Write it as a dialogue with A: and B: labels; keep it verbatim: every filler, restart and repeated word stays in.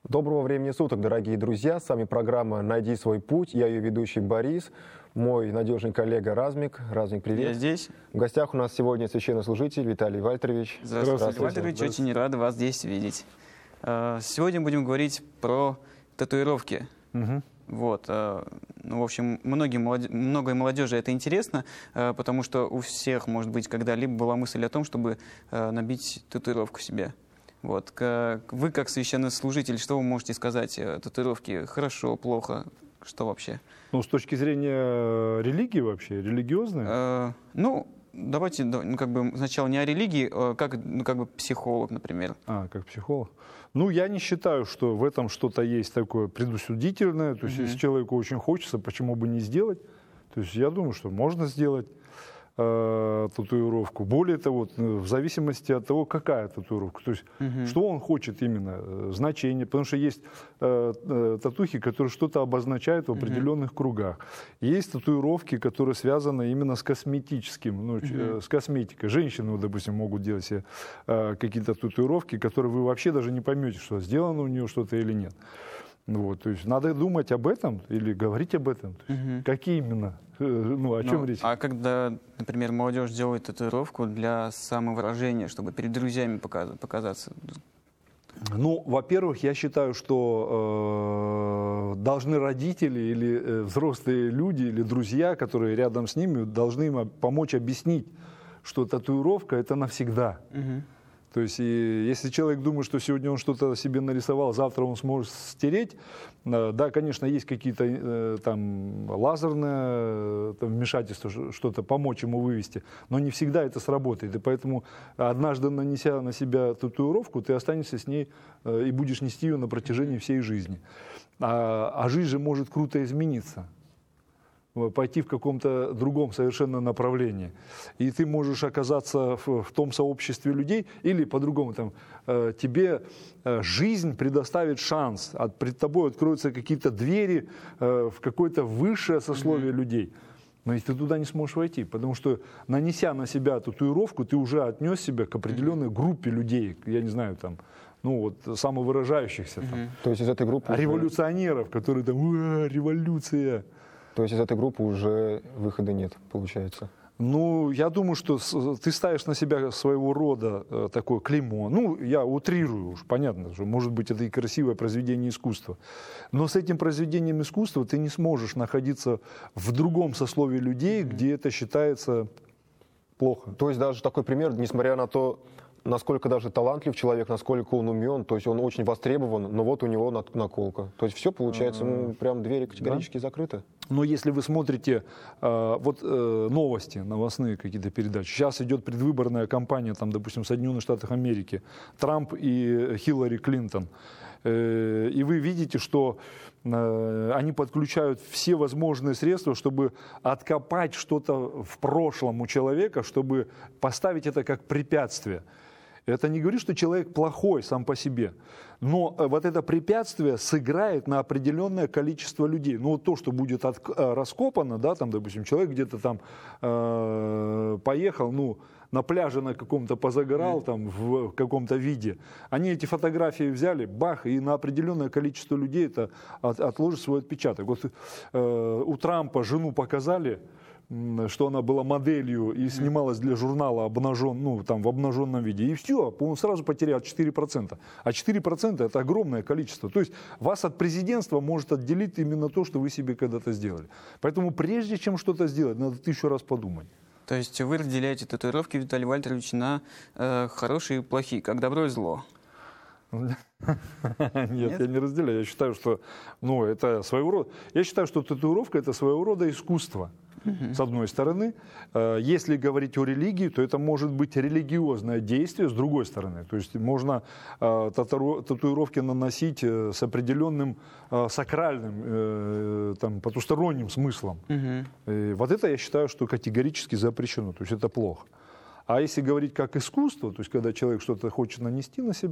A: Доброго времени суток, дорогие друзья. С вами программа «Найди свой путь». Я ее ведущий Борис, мой надежный коллега Размик. Размик, привет.
B: Я здесь.
A: В гостях у нас сегодня священнослужитель Виталий Вальтерович.
B: Здравствуйте, Здравствуйте. Вальтерович. Здравствуйте. Очень рад вас здесь видеть. Сегодня будем говорить про татуировки. Угу. Вот, ну, в общем, многим молод... многое молодежи это интересно, потому что у всех, может быть, когда-либо была мысль о том, чтобы набить татуировку себе. Вот. Вы, как священнослужитель, что вы можете сказать о татуировке? Хорошо, плохо? Что вообще?
C: Ну, с точки зрения религии вообще, религиозной?
B: Э, ну, давайте ну, как бы сначала не о религии, а как, ну, как бы психолог, например.
C: А, как психолог? Ну, я не считаю, что в этом что-то есть такое предусудительное. То есть, mm-hmm. если человеку очень хочется, почему бы не сделать? То есть, я думаю, что можно сделать э, татуировку. Более того, в зависимости от того, какая татуировка. То есть, mm-hmm. что он хочет именно, э, значение. Потому что есть э, э, татухи, которые что-то обозначают в определенных mm-hmm. кругах. Есть татуировки, которые связаны именно с косметическим, ну, mm-hmm. э, с косметикой. Женщины, вот, допустим, могут делать себе э, какие-то татуировки, которые вы вообще даже не поймете, что сделано у нее что-то или нет. Вот, то есть надо думать об этом или говорить об этом. То есть, угу. Какие именно? Ну, о чем
B: ну,
C: речь?
B: А когда, например, молодежь делает татуировку для самовыражения, чтобы перед друзьями показ показаться?
C: Ну, во-первых, я считаю, что э, должны родители или э, взрослые люди, или друзья, которые рядом с ними, должны им помочь объяснить, что татуировка – это навсегда. Угу. То есть, и, если человек думает, что сегодня он что-то себе нарисовал, завтра он сможет стереть, э, да, конечно, есть какие-то э, там лазерное там, вмешательство, что-то помочь ему вывести, но не всегда это сработает. И поэтому, однажды нанеся на себя татуировку, ты останешься с ней э, и будешь нести ее на протяжении всей жизни. А, а жизнь же может круто измениться, пойти в каком-то другом совершенно направлении. И ты можешь оказаться в, в том сообществе людей, или по-другому, там, э, тебе э, жизнь предоставит шанс, от, пред тобой откроются какие-то двери э, в какое-то высшее сословие mm-hmm. людей. Но если ты туда не сможешь войти, потому что, нанеся на себя татуировку, ты уже отнес себя к определенной mm-hmm. группе людей, я не знаю, там, ну вот, самовыражающихся. Mm-hmm. Там,
A: То есть из этой группы...
C: Революционеров, которые там, уа, революция.
A: То есть из этой группы уже выхода нет, получается?
C: Ну, я думаю, что ты ставишь на себя своего рода э, такое клеймо. Ну, я утрирую уж, понятно, что может быть это и красивое произведение искусства. Но с этим произведением искусства ты не сможешь находиться в другом сословии людей, где это считается плохо.
A: То есть даже такой пример, несмотря на то, насколько даже талантлив человек, насколько он умен, то есть он очень востребован, но вот у него наколка. То есть все, получается, ну, прям двери категорически да? закрыты.
C: Но если вы смотрите э, вот, э, новости, новостные какие-то передачи, сейчас идет предвыборная кампания, там, допустим, в Соединенных Штатах Америки, Трамп и Хиллари Клинтон, э, и вы видите, что э, они подключают все возможные средства, чтобы откопать что-то в прошлом у человека, чтобы поставить это как препятствие. Это не говорит, что человек плохой сам по себе, но вот это препятствие сыграет на определенное количество людей. Ну вот то, что будет от, раскопано, да, там, допустим, человек где-то там э, поехал, ну, на пляже на каком-то позагорал, там, в каком-то виде. Они эти фотографии взяли, бах, и на определенное количество людей это от, отложит свой отпечаток. Вот э, у Трампа жену показали, что она была моделью и снималась для журнала обнажен, ну, там, в обнаженном виде. И все, он сразу потерял четыре процента. А четыре процента это огромное количество. То есть вас от президентства может отделить именно то, что вы себе когда-то сделали. Поэтому прежде чем что-то сделать, надо тысячу раз подумать.
B: То есть вы разделяете татуировки, Виталий Вальтерович, на э, хорошие и плохие, как добро и зло?
C: Нет, Нет, я не разделяю. Я считаю, что, ну, это своего рода. Я считаю, что татуировка это своего рода искусство. Uh-huh. С одной стороны, если говорить о религии, то это может быть религиозное действие с другой стороны. То есть можно татуировки наносить с определенным сакральным, там, потусторонним смыслом. Uh-huh. И вот это я считаю, что категорически запрещено. То есть это плохо. А если говорить как искусство, то есть когда человек что-то хочет нанести на себя,